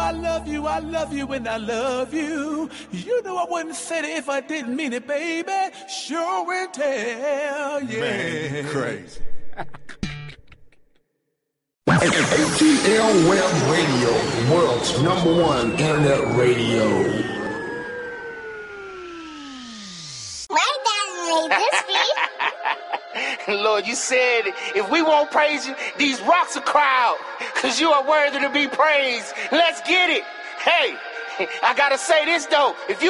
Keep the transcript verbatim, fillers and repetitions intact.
I love you, I love you, and I love you. You know I wouldn't say it if I didn't mean it, baby. Sure and tell, yeah. Man, you crazy. A T L Web Radio, the world's number one internet radio. My dad made this beat. Lord, you said if we won't praise you, these rocks will cry out, because you are worthy to be praised. Let's get it. Hey, I gotta say this though. If you